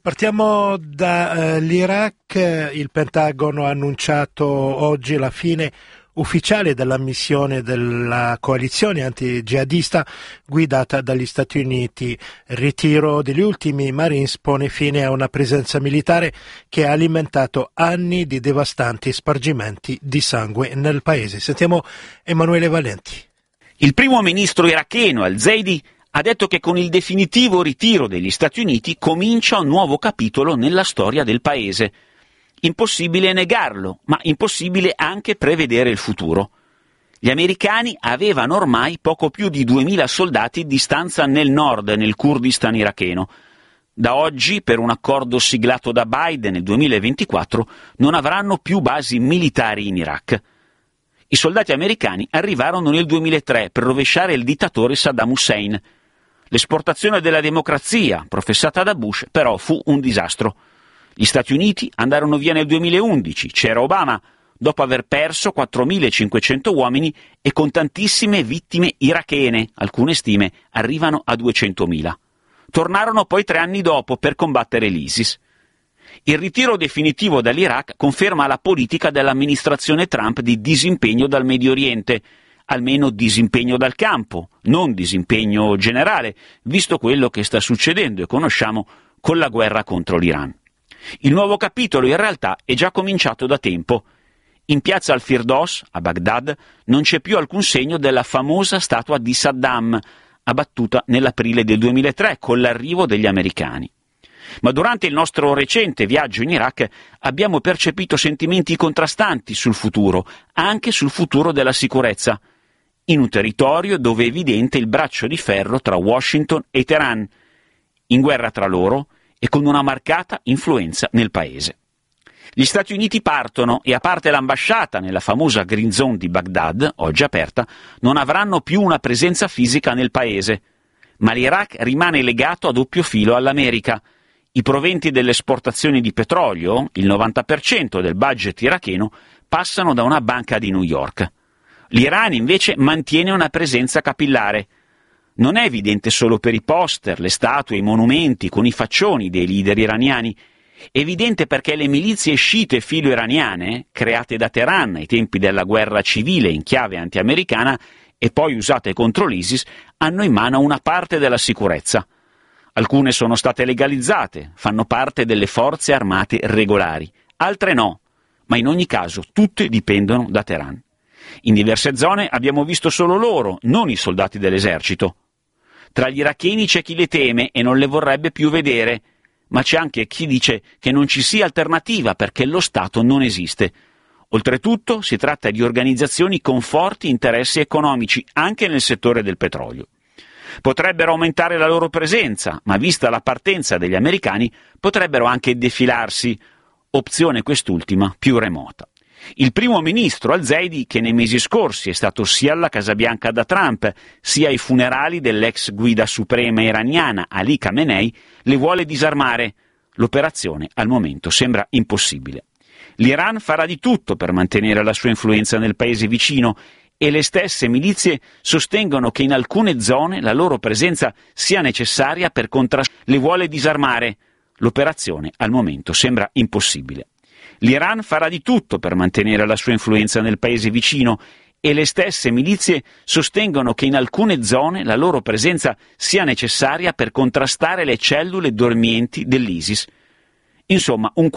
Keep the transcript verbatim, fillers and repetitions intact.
Partiamo dall'Iraq. Il Pentagono ha annunciato oggi la fine ufficiale della missione della coalizione anti-jihadista guidata dagli Stati Uniti. Il ritiro degli ultimi Marines pone fine a una presenza militare che ha alimentato anni di devastanti spargimenti di sangue nel paese. Sentiamo Emanuele Valenti. Il primo ministro iracheno Al-Zaidi ha detto che con il definitivo ritiro degli Stati Uniti comincia un nuovo capitolo nella storia del paese. Impossibile negarlo, ma impossibile anche prevedere il futuro. Gli americani avevano ormai poco più di duemila soldati di stanza nel nord, nel Kurdistan iracheno. Da oggi, per un accordo siglato da Biden nel duemilaventiquattro, non avranno più basi militari in Iraq. I soldati americani arrivarono nel duemilatré per rovesciare il dittatore Saddam Hussein. L'esportazione della democrazia, professata da Bush, però fu un disastro. Gli Stati Uniti andarono via nel duemilaundici, c'era Obama, dopo aver perso quattromilacinquecento uomini e con tantissime vittime irachene, alcune stime arrivano a duecentomila. Tornarono poi tre anni dopo per combattere l'ISIS. Il ritiro definitivo dall'Iraq conferma la politica dell'amministrazione Trump di disimpegno dal Medio Oriente, almeno disimpegno dal campo, non disimpegno generale, visto quello che sta succedendo e conosciamo con la guerra contro l'Iran. Il nuovo capitolo in realtà è già cominciato da tempo. In piazza Al-Firdos, a Baghdad, non c'è più alcun segno della famosa statua di Saddam, abbattuta nell'aprile del duemilatré con l'arrivo degli americani. Ma durante il nostro recente viaggio in Iraq abbiamo percepito sentimenti contrastanti sul futuro, anche sul futuro della sicurezza, in un territorio dove è evidente il braccio di ferro tra Washington e Teheran, in guerra tra loro e con una marcata influenza nel paese. Gli Stati Uniti partono e, a parte l'ambasciata nella famosa Green Zone di Baghdad, oggi aperta, non avranno più una presenza fisica nel paese, ma l'Iraq rimane legato a doppio filo all'America. I proventi delle esportazioni di petrolio, il novanta per cento del budget iracheno, passano da una banca di New York. L'Iran invece mantiene una presenza capillare. Non è evidente solo per i poster, le statue, i monumenti con i faccioni dei leader iraniani. È evidente perché le milizie sciite filo-iraniane, create da Teheran ai tempi della guerra civile in chiave anti-americana e poi usate contro l'ISIS, hanno in mano una parte della sicurezza. Alcune sono state legalizzate, fanno parte delle forze armate regolari, altre no, ma in ogni caso tutte dipendono da Teheran. In diverse zone abbiamo visto solo loro, non i soldati dell'esercito. Tra gli iracheni c'è chi le teme e non le vorrebbe più vedere, ma c'è anche chi dice che non ci sia alternativa perché lo Stato non esiste. Oltretutto si tratta di organizzazioni con forti interessi economici anche nel settore del petrolio. Potrebbero aumentare la loro presenza, ma vista la partenza degli americani potrebbero anche defilarsi, opzione quest'ultima più remota. Il primo ministro Al-Zaidi, che nei mesi scorsi è stato sia alla Casa Bianca da Trump, sia ai funerali dell'ex guida suprema iraniana Ali Khamenei, le vuole disarmare. L'operazione al momento sembra impossibile. L'Iran farà di tutto per mantenere la sua influenza nel paese vicino e le stesse milizie sostengono che in alcune zone la loro presenza sia necessaria per contrastare. Le vuole disarmare. L'operazione al momento sembra impossibile. L'Iran farà di tutto per mantenere la sua influenza nel paese vicino e le stesse milizie sostengono che in alcune zone la loro presenza sia necessaria per contrastare le cellule dormienti dell'ISIS. Insomma, un